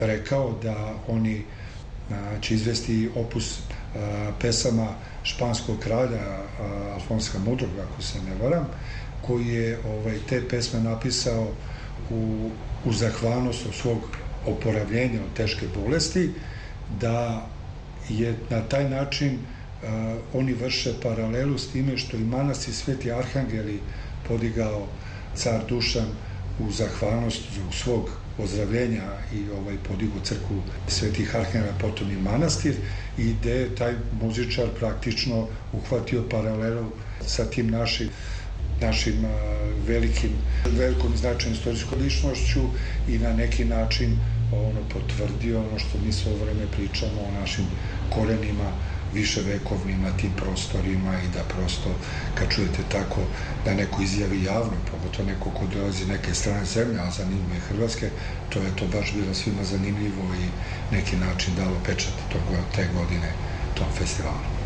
rekao da oni će izvesti opus pesama španskog kralja Alfonsa Mudrog, ako se ne varam, koji je te pesme napisao u zahvalnost od svog oporavljenja od teške bolesti, da je na taj način oni vrše paralelu s time što i manastir Sveti Arhangeli podigao car Dušan u zahvalnost zbog svog ozdravljenja i podigu crkvu Svetih Arhangela, potom i manastir, i gde je taj muzičar praktično uhvatio paralelu sa tim našim velikom značajnom istorijskom ličnošću i na neki način potvrdio ono što mi sve vreme pričamo o našim korenima viševekovnim na tim prostorima, i da prosto kad čujete tako da neko izjavi javno, pogotovo neko ko dolazi neke strane zemlje, a zanimljivo je Hrvatske, to je to baš bilo svima zanimljivo i neki način dalo pečat te godine tom festivalu.